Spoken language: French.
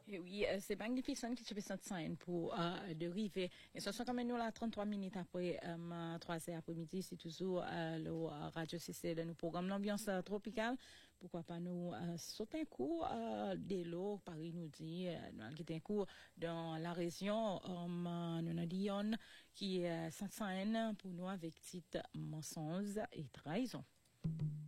Et oui, c'est magnifique qui se fait ça pour de river. Et ce sont quand même nous là 33 minutes après 3h après-midi, c'est toujours le Radio CC de nos programmes l'ambiance tropicale. Pourquoi pas nous sauter un coup de l'eau, Paris nous dit nous un coup dans la région nous avons Lyon qui est 500 pour nous avec titre mensonge et trahison.